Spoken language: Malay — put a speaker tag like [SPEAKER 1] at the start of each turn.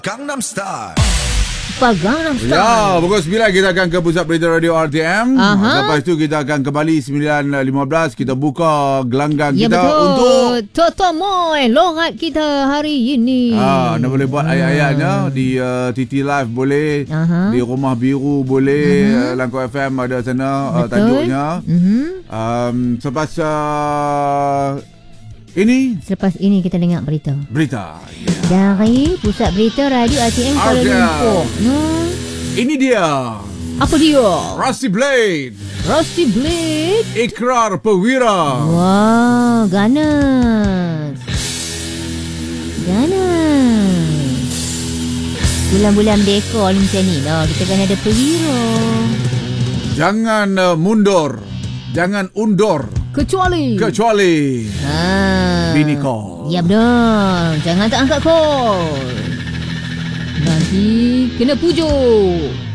[SPEAKER 1] Gangnam Style.
[SPEAKER 2] Gangnam Style.
[SPEAKER 3] Ya, pukul 9 kita akan ke Pusat Berita Radio RTM. Lepas tu kita akan kembali 9.15. Kita buka gelanggang
[SPEAKER 2] Ya,
[SPEAKER 3] kita
[SPEAKER 2] betul.
[SPEAKER 3] untuk
[SPEAKER 2] Toto Moy logat kita hari ini.
[SPEAKER 3] anda boleh buat ayat-ayatnya di TT Live boleh, di Rumah Biru boleh, Langkau FM ada sana tajuknya. Selepas
[SPEAKER 2] Selepas ini kita dengar berita dari Pusat Berita Radio RTM Kuala Lumpur.
[SPEAKER 3] Ini dia
[SPEAKER 2] Apa dia?
[SPEAKER 3] Rusty Blade,
[SPEAKER 2] Rusty Blade.
[SPEAKER 3] Ikrar Perwira.
[SPEAKER 2] Wah, ganas. Bulan-bulan dekor macam ni lah, kita kan ada perwira.
[SPEAKER 3] Jangan mundur, jangan undur,
[SPEAKER 2] Kecuali
[SPEAKER 3] bini kau.
[SPEAKER 2] Ya benar. Jangan tak angkat call, nanti kena pujuk.